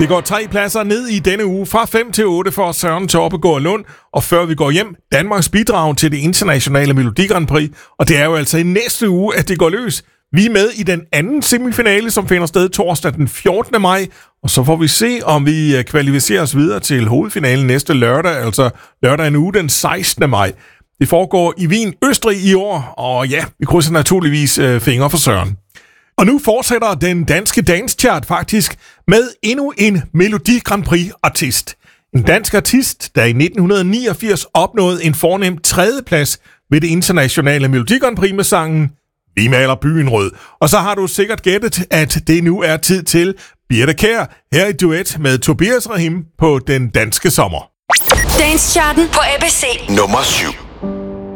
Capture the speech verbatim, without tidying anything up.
Det går tre pladser ned i denne uge, fra fem til otte for Søren Toppegård Lund. Og før vi går hjem, Danmarks bidrag til det internationale Melodi Grand Prix. Og det er jo altså i næste uge, at det går løs. Vi er med i den anden semifinale, som finder sted torsdag den fjortende maj. Og så får vi se, om vi kvalificerer os videre til hovedfinalen næste lørdag, altså lørdag en uge den sekstende maj. Det foregår i Wien, Østrig i år, og ja, vi krydser naturligvis øh, fingre for Søren. Og nu fortsætter den danske dance chart faktisk med endnu en Melodi Grand Prix-artist. En dansk artist, der i nitten niogfirs opnåede en fornem tredjeplads ved det internationale Melodi Grand Prix med sangen Vi maler byen rød. Og så har du sikkert gættet, at det nu er tid til Birthe Kjær her i duet med Tobias Rahim på Den Danske Sommer. Dance charten på A B C. Nummer syv.